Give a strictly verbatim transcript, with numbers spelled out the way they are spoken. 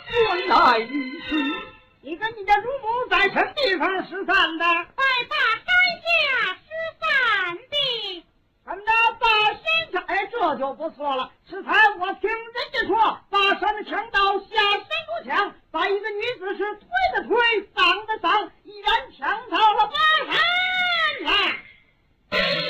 原来如此，你跟你的乳母在什么地方失散的？ 在大山下失散的。 怎么着？大山上？哎，这就不错了。适才我听人家说，把山强盗下山夺枪，把一个女子是推的推，搡的搡，依然抢到了巴山来。